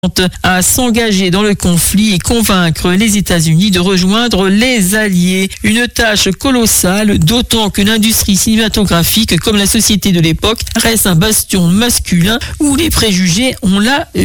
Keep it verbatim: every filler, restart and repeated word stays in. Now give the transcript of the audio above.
à s'engager dans le conflit et convaincre les États-Unis de rejoindre les Alliés. Une tâche colossale, d'autant que l'industrie cinématographique, comme la société de l'époque, reste un bastion masculin où les préjugés ont la